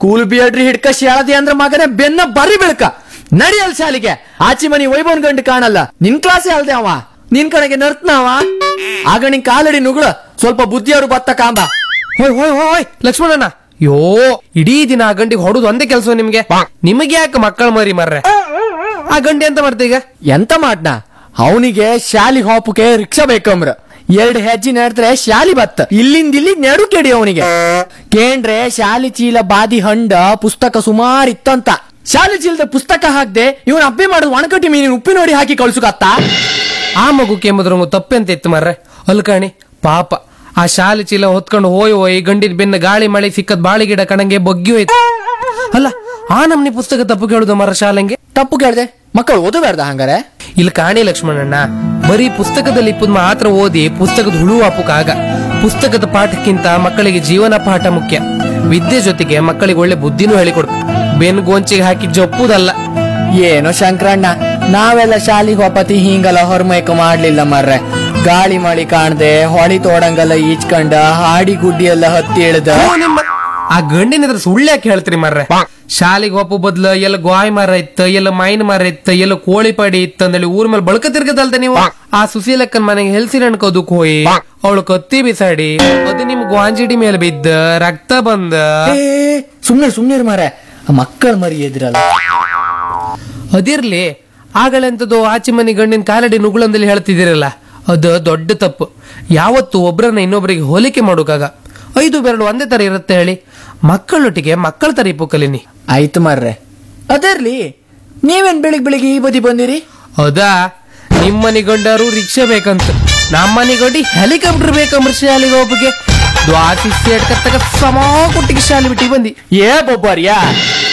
School ಬಿಯಡ್ರಿ ಹಿಡ್ಕ ಶಾಳದಿ ಅಂದ್ರ ಮಗನೇ ಬೆನ್ನ ಬರಿ ಬೆಳಕ ನಡಿಯಲ್ ಶಾಲಿಗೆ. ಆಚಿ ಮನಿ ವೈಭವನ್ ಗಂಡು ಕಾಣಲ್ಲ, ನಿನ್ ಕ್ಲಾಸೇ ಅಲ್ದೆ ಅವ, ನಿನ್ ಕಡೆಗೆ ನರ್ತನವ. ಆಗ ನಿನ್ ಕಾಲಡಿ ನುಗುಳ ಸ್ವಲ್ಪ ಬುದ್ಧಿಯವರು ಬತ್ತ ಕಾಂಬ. ಹೋಯ್ ಹೋಯ್ ಹೋಯ್ ಲಕ್ಷ್ಮಣಣ್ಣ, ಯೋ ಇಡೀ ದಿನ ಆ ಗಂಡಿಗೆ ಹೊಡುದು ಒಂದೇ ಕೆಲಸ ನಿಮ್ಗೆ. ನಿಮಗೆ ಯಾಕೆ ಮಕ್ಕಳ ಮರಿ ಮರ್ರೆ? ಆ ಗಂಡಿ ಎಂತ ಮಾಡ್ತ ಈಗ? ಎಂತ ಮಾಡ್ನ, ಅವನಿಗೆ ಶಾಲಿಗೆ ಹೋಪಕ್ಕೆ ರಿಕ್ಷಾ ಬೇಕಂಬ್ರ. 2 ಹೆಜ್ಜೆ ನಡೆದ್ರೆ ಶಾಲಿ ಬತ್ತ, ಇಲ್ಲಿಂದ ಇಲ್ಲಿ ನೆಡು ಕೆಡಿ ಅವನಿಗೆ. ಕೇಂದ್ರೆ ಶಾಲಿ ಚೀಲ ಬಾದಿ ಹಂಡ ಪುಸ್ತಕ ಸುಮಾರು ಇತ್ತಂತ. ಶಾಲಿ ಚೀಲದ ಪುಸ್ತಕ ಹಾಕ್ದೆ ಇವನ್ ಅಬ್ಬೆ ಮಾಡುದು ಒಣಕಟ್ಟಿ ಮೀನಿನ ಉಪ್ಪಿ ನೋಡಿ ಹಾಕಿ ಕಳ್ಸುಕತ್ತ. ಆ ಮಗು ಕೆಮ್ಮದ್ರಂಗು ತಪ್ಪೆಂತ ಇತ್ತು ಮರ್ರೆ. ಅಲ್ಕಾಣಿ ಪಾಪ ಆ ಶಾಲೆ ಚೀಲ ಹೊತ್ಕೊಂಡು ಹೋಯ್ ಗಂಡಿನ ಬೆನ್ನ ಗಾಳಿ ಮಳೆ ಸಿಕ್ಕದ್ ಬಾಳಿ ಗಿಡ ಕಣಂಗೆ ಬಗ್ಗಿ ಹೋಯ್ತು. ಅಲ್ಲ ಆ ನಮ್ನಿ ಪುಸ್ತಕ ತಪ್ಪು ಕೇಳುದು ಮರ ಶಾಲೆಂಗೆ? ತಪ್ಪು ಕೇಳ್ದೆ, ಮಕ್ಕಳು ಓದಬೇಡ್ದ ಹಂಗಾರೆ? ಇಲ್ಲಿ ಕಾಣಿ ಲಕ್ಷ್ಮಣಣ್ಣ, ಬರೀ ಪುಸ್ತಕದಲ್ಲಿ ಇಪ್ಪದ್ ಮಾತ್ರ ಓದಿ ಪುಸ್ತಕದ ಹುಳು ಹಾಪುಕಾಗ. ಪುಸ್ತಕದ ಪಾಠಕ್ಕಿಂತ ಮಕ್ಕಳಿಗೆ ಜೀವನ ಪಾಠ ಮುಖ್ಯ. ವಿದ್ಯೆ ಜೊತೆಗೆ ಮಕ್ಕಳಿಗೆ ಒಳ್ಳೆ ಬುದ್ಧಿನೂ ಹೇಳಿಕೊಡು, ಬೆನ್ ಗೋಂಚಿಗೆ ಹಾಕಿ ಜಪ್ಪುದಲ್ಲ. ಏನೋ ಶಂಕರಣ್ಣ, ನಾವೆಲ್ಲ ಶಾಲಿಗೆ ಹೋಪತಿ ಹಿಂಗಲ್ಲ ಹೊರಮೈಕ ಮಾಡ್ಲಿಲ್ಲ ಮರ್ರೆ. ಗಾಳಿ ಮಳಿ ಕಾಣ್ದೆ ಹೊಳಿ ತೋಡಂಗಲ್ಲ ಈಚ್ಕಂಡ ಹಾಡಿ ಗುಡ್ಡಿ ಎಲ್ಲ ಹತ್ತಿ ಇಳ್ದ. ಆ ಗಂಡಿನ ಸುಳ್ಳ್ಯಾಕೆ ಹೇಳ್ತೀರಿ ಮರ್ರೆ? ಶಾಲೆಗೆ ಒಪ್ಪು ಬದ್ಲ ಎಲ್ಲ ಗಾಯ್ ಮರ ಇತ್ತ, ಎಲ್ಲ ಮೈನ್ ಮರ ಇತ್ತ, ಎಲ್ಲ ಕೋಳಿ ಪಡಿ ಇತ್ತ ಅಂದೇಳಿ ಊರ್ ಮೇಲೆ ಬಳಕ ತಿರ್ಗದಲ್ದ ನೀವು. ಆ ಸುಶೀಲಕ್ಕನ್ ಮನೆಗೆ ಹೆಲ್ಸಿನ ಅನ್ಕೋದಕ್ ಹೋಯಿ ಅವಳು ಕತ್ತಿ ಬಿಸಾಡಿ ಅದು ನಿಮ್ ಗ್ವಾಂಜಿಡಿ ಮೇಲೆ ಬಿದ್ದ ರಕ್ತ ಬಂದ. ಸುಮ್ನೆ ಮಾರೆ, ಮಕ್ಕಳ ಮರಿ ಎದ್ರಲ್ಲ. ಅದಿರ್ಲಿ, ಆಗಳೆಂತದ್ದು ಆಚೆ ಮನೆ ಗಂಡಿನ ಕಾಲಡಿ ನುಗುಳಂದಲ್ಲಿ ಹೇಳ್ತಿದ್ದೀರಲ್ಲ, ಅದು ದೊಡ್ಡ ತಪ್ಪು. ಯಾವತ್ತು ಒಬ್ರನ್ನ ಇನ್ನೊಬ್ಬರಿಗೆ ಹೋಲಿಕೆ ಮಾಡೋಕಾಗ 5 ಬೆರಳು ಒಂದೇ ತರ ಇರುತ್ತೆ ಹೇಳಿ. ಮಕ್ಕಳೊಟ್ಟಿಗೆ ಮಕ್ಕಳ ತರ ಇಪ್ಪು ಕಲೀನಿ. ಆಯ್ತು ಮಾರ್ರೆ, ಅದರ್ಲಿ ನೀವೇನ್ ಬೆಳಿಗ್ಗೆ ಈ ಬದಿ ಬಂದಿರಿ? ಹೌದಾ, ನಿಮ್ಮನೆ ಗಂಡರು ರಿಕ್ಷಾ ಬೇಕಂತ, ನಮ್ಮನೆ ಗಂಡಿ ಹೆಲಿಕಾಪ್ಟರ್ ಬೇಕಂಬ್ರ ಶಾಲೆಗೆ ಒಬ್ಬಗೆ ದ್ವಾಸಿ ಸೇಡ್ಕತ್ತಾಗ ಸಮ ಕೊಟ್ಟಿಗೆ ಶಾಲೆ ಬಿಟ್ಟಿ ಬಂದಿ. ಏ ಬೊಬ್ಬಾರಿಯಾ